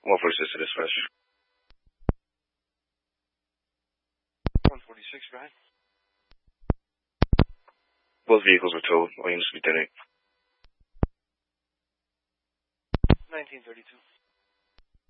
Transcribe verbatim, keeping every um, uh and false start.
one forty-six to dispatch. one forty-six, right? Both vehicles were towed. All units detonate. nineteen thirty-two.